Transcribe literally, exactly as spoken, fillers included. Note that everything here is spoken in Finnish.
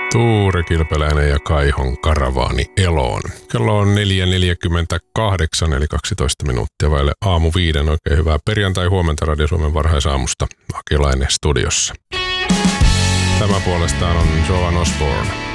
Tuure Kilpeläinen ja Kaihon karavaani eloon. Kello on neljä neljäkymmentäkahdeksan eli kaksitoista minuuttia vaille aamu viiden. Oikein hyvää perjantai-huomenta Radio Suomen varhaisaamusta. Akilainen studiossa. Tämä puolestaan on Joan Osborne.